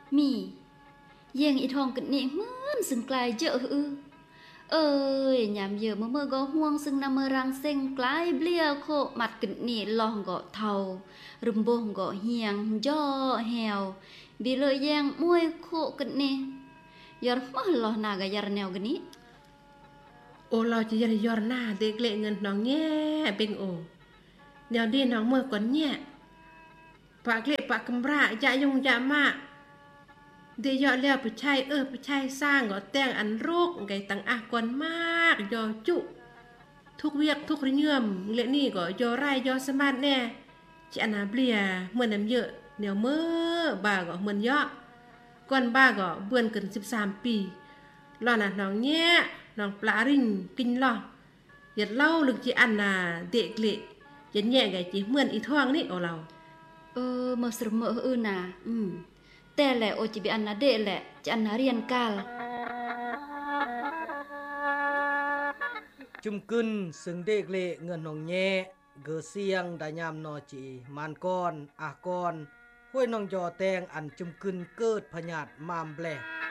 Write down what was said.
มีเยี่ยงอีทองกันนี่เหมือนซึ่งกลายเจอเอ้ยยามเยอะเมื่อก็ห่วงซึ่งนำเมรังเซ็งกลายเบลียโคมัดกันนี่ลองก็เทารุมบงก็เฮียงย่อแหวบีเลยแยงมวยโคกันนี่ยอร์มลอนาgaยารแนวกันนี้โอเราจะยอร์หน้าเด็กเละเงินน้องแง่เป็นโอเดี๋ยวดีน้องเมื่อก่อนเนี่ยปากเละปากกำราจะยงจะมาเดี๋ยวยอดแล้วไปใช้ไปใช้สร้างก็แต่งอันโรคไก่ตังอ่ะก่อนมากยอจุทุกเวียกทุกเรื่องเละนี่ก็ยอไรยอสมาร์ทแน่จะนาเบลียเมื่อน้ำเยอะเดี๋ยวเมื่อบาก็เหมือนยอก่อนบ้าก็เบื่อเกิน13 ปีรอน่ะน้องแง่น้องปลาริงกินหรออย่าเล่าลึกจีอันน่ะเด็กเละอย่าแย่ไงจีเหมือนอีท้องนี่เอาเราเมื่อสมน่ะแต่แหละโอจิบิอันนาเดะแหละจะอันนาเรียนกาลจุมกึนซึ่งเด็กเละเงินหนองแย่เกอเสียงดายามนอจีมานก้อนอากอนห้วยน้องยอแตงอันจุมกึนเกิดพญาตมามแบล